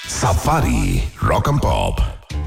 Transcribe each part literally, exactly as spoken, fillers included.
Safari Rock and Pop.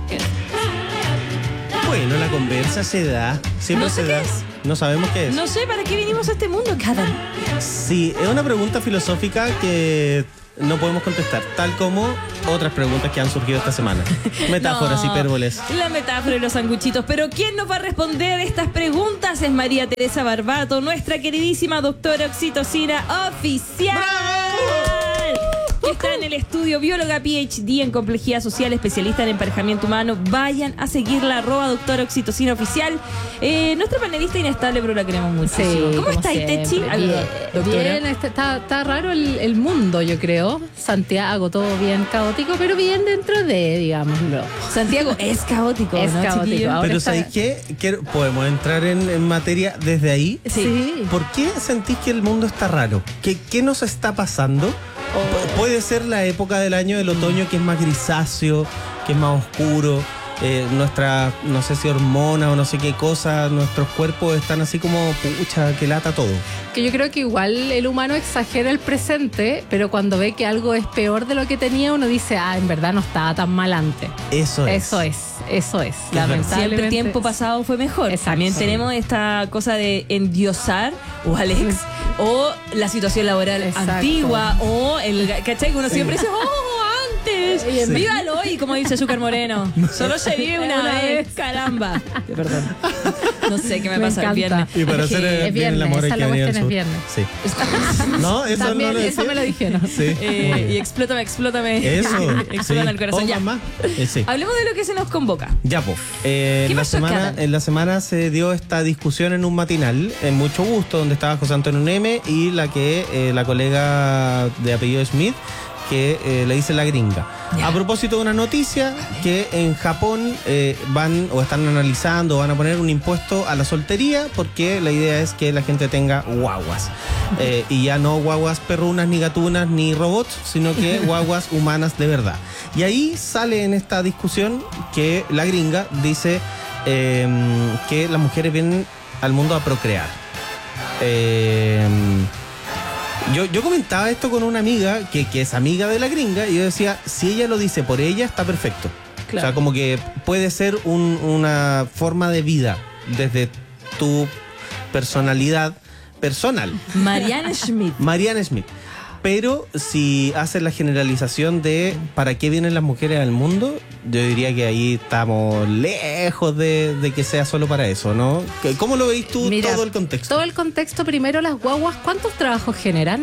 Bueno, la conversa se da. Siempre No sé se qué da. es. No sabemos qué es. No sé para qué vinimos a este mundo, Karen. Sí, es una pregunta filosófica que no podemos contestar, tal como otras preguntas que han surgido esta semana. Metáforas, No, hipérboles. La metáfora y los sanguchitos. Pero ¿quién nos va a responder estas preguntas? Es María Teresa Barbato, nuestra queridísima doctora oxitocina oficial. Que está en el estudio, bióloga P H D en complejidad social, especialista en emparejamiento humano. Vayan a seguirla, arroba doctora oxitocina oficial. Eh, nuestra panelista inestable, pero la queremos muchísimo. Sí, ¿Cómo como está, siempre. Itechi? Bien, Doctora. bien, está, está, está raro el, el mundo, yo creo. Santiago, todo bien caótico, pero bien dentro de, digámoslo. Santiago es caótico, Es ¿no, caótico. chiquillos? Ahora Pero está- ¿sabéis qué? Quiero- podemos entrar en, en materia desde ahí. Sí. ¿Por qué sentís que el mundo está raro? ¿Qué, qué nos está pasando? Pu- Puede ser la época del año del otoño que es más grisáceo, que es más oscuro. Eh, nuestra, no sé si hormona o no sé qué cosa, nuestros cuerpos están así como, pucha, que lata todo. Que yo creo que igual el humano exagera el presente, pero cuando ve que algo es peor de lo que tenía, uno dice, ah, en verdad no estaba tan mal antes. Eso es. Eso es, eso es. verdad. Lamentablemente. Siempre tiempo pasado fue mejor. Exacto. También tenemos esta cosa de endiosar o Alex o la situación laboral Exacto. antigua o el, ¿cachai? Que uno siempre dice, oh, antes, Sí. vívalo hoy, como dice Azúcar Moreno. Solo se vive una, Una vez, vez. caramba. Perdón. No sé qué me, Me pasa el encanta. viernes. Y para Es que hacer eh, es bien el viernes, amor hay esa que la venir al cuestión sur. es Sí. No, eso También, no lo eso decía. me lo dijeron. Sí. Eh, y explótame, explótame. Eso. Explótame sí. el corazón. Oh, Ya. mamá. Eh, sí. Hablemos de lo que se nos convoca. Ya, pues. Eh, ¿Qué en, la pasó, semana, Cata? en la semana se dio esta discusión en un matinal, en Mucho Gusto, donde estaba José Antonio Neme y la que eh, la colega de apellido Smith, que eh, le dice la gringa. Ya. A propósito de una noticia que en Japón eh, van o están analizando, van a poner un impuesto a la soltería, porque la idea es que la gente tenga guaguas. Eh, y ya no guaguas perrunas, ni gatunas, ni robots, sino que guaguas humanas de verdad. Y ahí sale en esta discusión que la gringa dice eh, que las mujeres vienen al mundo a procrear. Eh, yo, yo comentaba esto con una amiga que, que es amiga de la gringa y yo decía, si ella lo dice por ella, está perfecto. Claro. O sea, como que puede ser un- una forma de vida desde tu personalidad personal. Marianne Schmidt. Marianne Smith. Pero si hace la generalización de para qué vienen las mujeres al mundo, yo diría que ahí estamos lejos de, de que sea solo para eso, ¿no? ¿Cómo lo veis tú Mira, todo el contexto? Todo el contexto, primero las guaguas, ¿cuántos trabajos generan?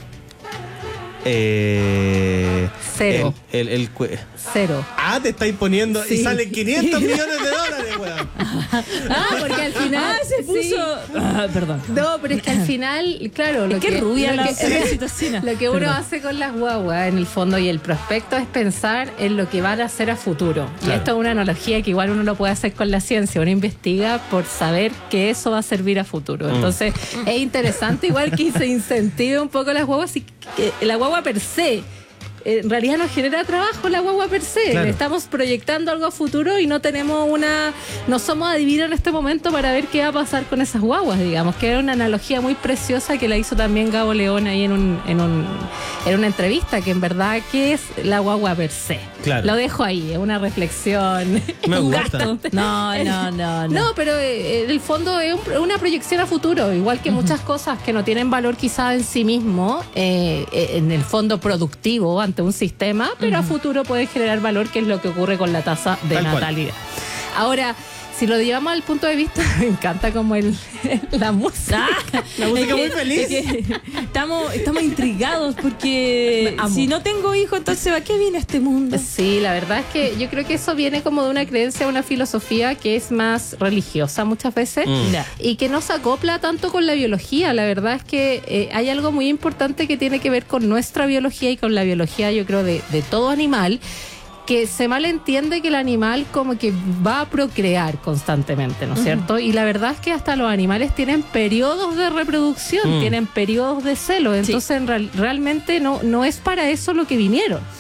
Eh, Cero. El, el, el cue- Cero. ah, te estáis poniendo y Sí. salen quinientos millones de dólares, weón. Ah, porque al final Ah, se puso. sí. Ah, perdón. No, pero es que al final, claro, lo Es que que, es rubia lo la que- doctora oxitocina. Lo que uno Perdón. hace con las guaguas, en el fondo, y el prospecto es pensar en lo que van a hacer a futuro. Y Claro. esto es una analogía que igual uno lo puede hacer con la ciencia. Uno investiga por saber que eso va a servir a futuro. Mm. Entonces, es interesante igual que se incentive un poco las guaguas y que la guagua per se en realidad no genera trabajo la guagua per se. Claro. Le estamos proyectando algo a futuro y no tenemos una, no somos adivinos en este momento para ver qué va a pasar con esas guaguas, digamos, que era una analogía muy preciosa que la hizo también Gabo León ahí en un, en un, en una entrevista, que en verdad, ¿qué es la guagua per se? Claro. Lo dejo ahí, es una reflexión. Me Un gusta. gasto. No, no, no, no. No, pero eh, en el fondo es un- una proyección a futuro, igual que muchas cosas que no tienen valor quizá en sí mismo, eh, eh, en el fondo productivo ante un sistema, pero a futuro puede generar valor, que es lo que ocurre con la tasa de Tal cual. natalidad. Ahora, si lo llevamos al punto de vista, me encanta como el, la música. Ah, La música es muy que- feliz. es que estamos, estamos intrigados porque Amo. si no tengo hijos, entonces ¿a qué viene este mundo? Sí, la verdad es que yo creo que eso viene como de una creencia, una filosofía que es más religiosa muchas veces. Mm. Ya. Y que no se acopla tanto con la biología. La verdad es que eh, hay algo muy importante que tiene que ver con nuestra biología y con la biología, yo creo, de, de todo animal, que se malentiende que el animal como que va a procrear constantemente, ¿no es cierto? Y la verdad es que hasta los animales tienen periodos de reproducción, Mm. tienen periodos de celo, entonces en real- realmente no, no es para eso lo que vinieron.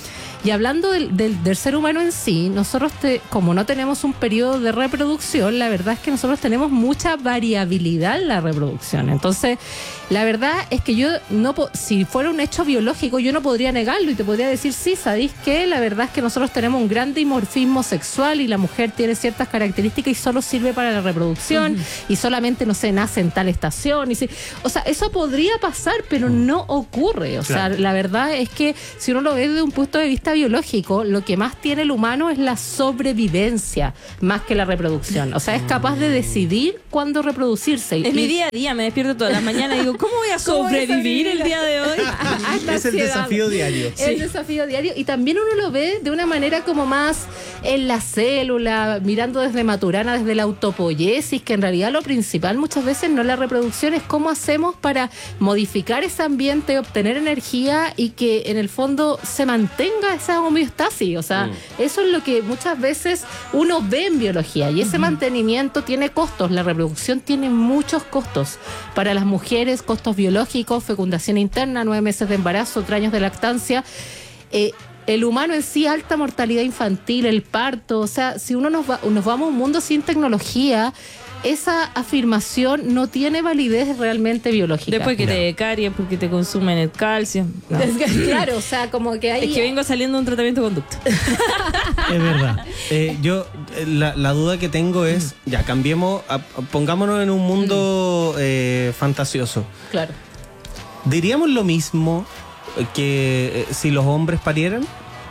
Y hablando del, del, del ser humano en sí, nosotros, te, como no tenemos un periodo de reproducción, la verdad es que nosotros tenemos mucha variabilidad en la reproducción. Entonces, la verdad es que yo, no si fuera un hecho biológico, yo no podría negarlo y te podría decir, sí, ¿sabéis qué? La verdad es que nosotros tenemos un gran dimorfismo sexual y la mujer tiene ciertas características y solo sirve para la reproducción uh-huh. y solamente, no sé, nace en tal estación. Y si, o sea, eso podría pasar, pero no ocurre. O claro. sea, la verdad es que si uno lo ve desde un punto de vista biológico, lo que más tiene el humano es la sobrevivencia, más que la reproducción. O sea, es capaz de decidir cuándo reproducirse. Es y, mi día a día, me despierto todas las mañanas y digo, ¿cómo voy a sobrevivir el día de hoy? Es el desafío diario. Es el sí. desafío diario. Y también uno lo ve de una manera como más en la célula, mirando desde Maturana, desde la autopoiesis, que en realidad lo principal muchas veces no es la reproducción, es cómo hacemos para modificar ese ambiente, obtener energía y que en el fondo se mantenga esa homeostasis. O sea, mm. eso es lo que muchas veces uno ve en biología y ese uh-huh. mantenimiento tiene costos. La reproducción tiene muchos costos. Para las mujeres, costos biológicos, fecundación interna, nueve meses de embarazo, tres años de lactancia. Eh, el humano en sí, alta mortalidad infantil, el parto. O sea, si uno nos va, nos vamos a un mundo sin tecnología, esa afirmación no tiene validez realmente biológica. Después que no. te decaries porque te consumen el calcio. No. Claro, o sea, como que hay... Es que vengo saliendo de un tratamiento de conducta. Es verdad. Eh, yo, la, la duda que tengo es, ya, cambiemos, a, pongámonos en un mundo eh, fantasioso. Claro. ¿Diríamos lo mismo que eh, si los hombres parieran?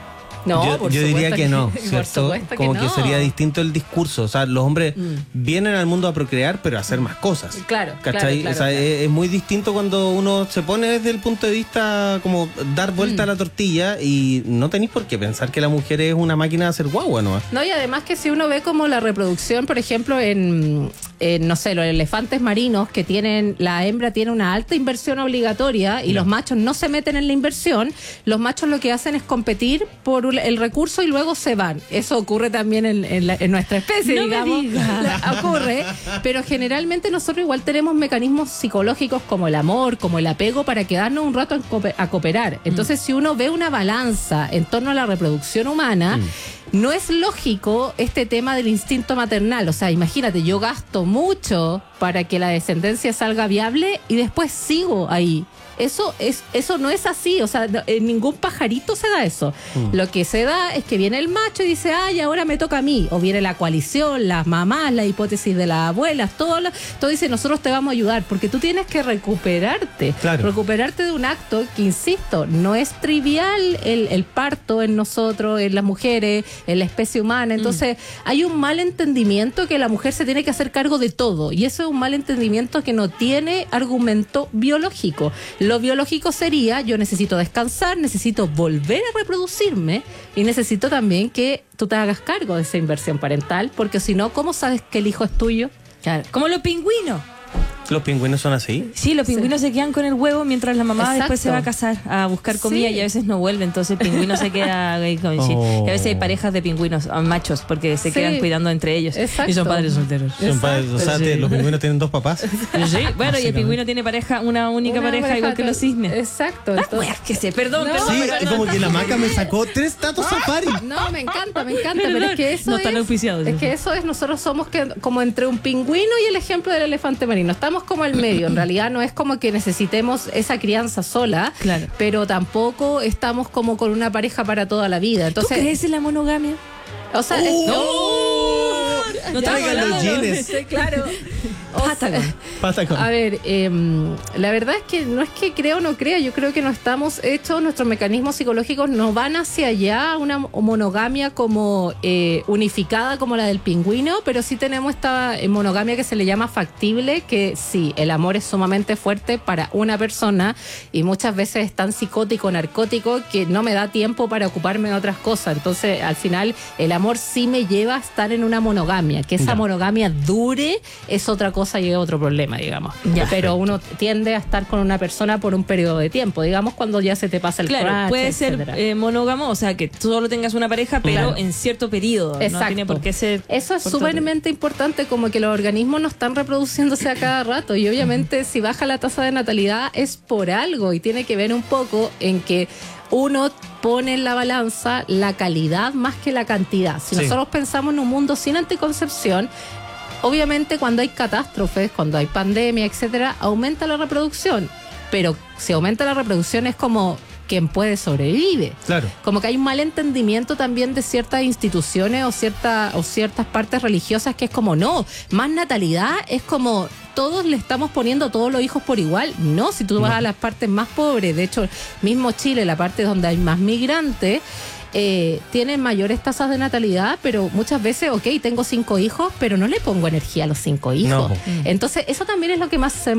No, yo, por yo diría que, que no, ¿cierto? Que Como no. que sería distinto el discurso. O sea, los hombres mm. vienen al mundo a procrear, pero a hacer más cosas. Claro, ¿cachai? claro, claro, o sea, claro. Es, es muy distinto cuando uno se pone desde el punto de vista como dar vuelta mm. a la tortilla y no tenéis por qué pensar que la mujer es una máquina de hacer guagua, ¿no? No, y además que si uno ve como la reproducción, por ejemplo, en, en no sé, los elefantes marinos que tienen, la hembra tiene una alta inversión obligatoria y no. los machos no se meten en la inversión, los machos lo que hacen es competir por el recurso y luego se van. Eso ocurre también en, en, la, en nuestra especie, no digamos. Ocurre, pero generalmente nosotros igual tenemos mecanismos psicológicos como el amor, como el apego para quedarnos un rato a cooperar. Entonces, mm. si uno ve una balanza en torno a la reproducción humana, mm. no es lógico este tema del instinto maternal. O sea, imagínate, yo gasto mucho para que la descendencia salga viable y después sigo ahí. Eso es eso no es así, o sea, en ningún pajarito se da eso. Mm. Lo que se da es que viene el macho y dice, ay, ahora me toca a mí. O viene la coalición, las mamás, la hipótesis de las abuelas, todo, lo, todo dice, nosotros te vamos a ayudar, porque tú tienes que recuperarte. Claro. Recuperarte de un acto que, insisto, no es trivial el, el parto en nosotros, en las mujeres, en la especie humana. Entonces, mm. hay un mal entendimiento que la mujer se tiene que hacer cargo de todo. Y eso es un mal entendimiento que no tiene argumento biológico. Lo biológico sería, yo necesito descansar, necesito volver a reproducirme y necesito también que tú te hagas cargo de esa inversión parental, porque si no, ¿cómo sabes que el hijo es tuyo? Claro. Como los pingüinos. ¿Los pingüinos son así? Sí, los pingüinos sí. se quedan con el huevo mientras la mamá Exacto. después se va a casar a buscar comida sí. y a veces no vuelve, entonces el pingüino se queda ahí con oh. y a veces hay parejas de pingüinos, machos, porque se sí. quedan cuidando entre ellos. Exacto. Y son padres solteros. Son padres, o sea, sí. los pingüinos tienen dos papás. Sí, bueno, y el pingüino tiene pareja, una única una pareja, pareja igual que los cisnes. Exacto. Entonces, que sé, perdón, no, perdón. Sí, perdón, es como que la maca me sacó tres datos safari. No, me encanta, me encanta, pero, pero es que eso no es, están oficiados. Es que eso es, nosotros somos que, como entre un pingüino y el ejemplo del elefante marino. Estamos como al medio. En realidad no es como que necesitemos esa crianza sola, claro. pero tampoco estamos como con una pareja para toda la vida. Entonces, ¿tú crees en la monogamia? O sea, ¡Oh! no, no traigan los jeans. Sí, claro. Patagon. Patagon. A ver, eh, la verdad es que no es que crea o no crea, yo creo que no estamos hechos, nuestros mecanismos psicológicos no van hacia allá, una monogamia como eh, unificada como la del pingüino, pero sí tenemos esta monogamia que se le llama factible, que sí, el amor es sumamente fuerte para una persona y muchas veces es tan psicótico, narcótico, que no me da tiempo para ocuparme de otras cosas. Entonces, al final, el amor sí me lleva a estar en una monogamia. Que esa no. monogamia dure es otra cosa cosa y es otro problema, digamos. Ya. Pero uno tiende a estar con una persona por un periodo de tiempo, digamos cuando ya se te pasa el Claro, crush, puede etcétera. ser eh, monógamo, o sea, que solo tengas una pareja, pero Claro. en cierto periodo. Exacto. No tiene por qué ser. Eso es por todo el sumamente importante, como que los organismos no están reproduciéndose a cada rato y obviamente si baja la tasa de natalidad es por algo y tiene que ver un poco en que uno pone en la balanza la calidad más que la cantidad. Si Sí. nosotros pensamos en un mundo sin anticoncepción, obviamente cuando hay catástrofes, cuando hay pandemia, etcétera, aumenta la reproducción, pero si aumenta la reproducción es como quien puede sobrevive. Claro. Como que hay un mal entendimiento también de ciertas instituciones o, cierta, o ciertas partes religiosas que es como, no, más natalidad es como todos le estamos poniendo todos los hijos por igual. No, si tú vas No. a las partes más pobres, de hecho, mismo Chile, la parte donde hay más migrantes, eh, tienen mayores tasas de natalidad, pero muchas veces, ok, tengo cinco hijos, pero no le pongo energía a los cinco hijos. No, po. Entonces, eso también es lo que más se